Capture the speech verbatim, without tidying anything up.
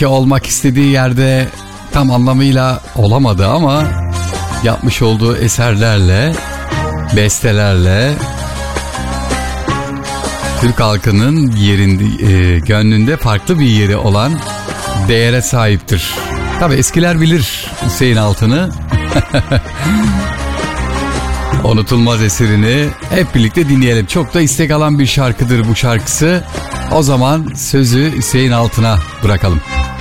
belki olmak istediği yerde tam anlamıyla olamadı ama yapmış olduğu eserlerle, bestelerle Türk halkının yerinde, e, gönlünde farklı bir yeri olan değere sahiptir. Tabii eskiler bilir Hüseyin Altın'ı. Unutulmaz eserini hep birlikte dinleyelim. Çok da istek alan bir şarkıdır bu şarkısı. O zaman sözü Hüseyin Altın'a bırakalım.